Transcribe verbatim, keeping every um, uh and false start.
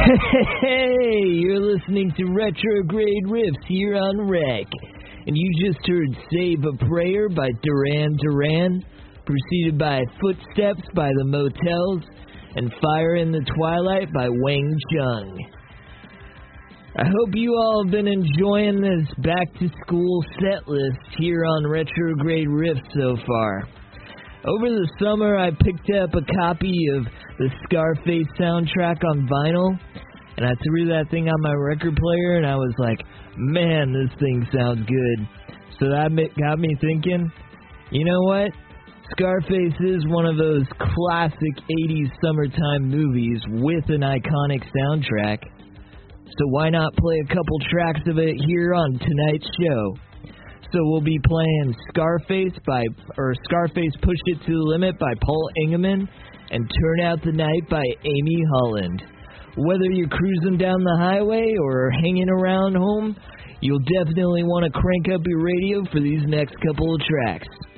Hey, you're listening to Retrograde Riffs here on Rec. And you just heard Save a Prayer by Duran Duran, preceded by Footsteps by the Motels, and Fire in the Twilight by Wang Chung. I hope you all have been enjoying this back-to-school set list here on Retrograde Riffs so far. Over the summer, I picked up a copy of the Scarface soundtrack on vinyl, and I threw that thing on my record player, and I was like, man, this thing sounds good. So that got me thinking, you know what? Scarface is one of those classic eighties summertime movies with an iconic soundtrack. So why not play a couple tracks of it here on tonight's show? So we'll be playing Scarface by, or Scarface Push It to the Limit by Paul Engelman and Turn Out the Night by Amy Holland. Whether you're cruising down the highway or hanging around home, you'll definitely want to crank up your radio for these next couple of tracks.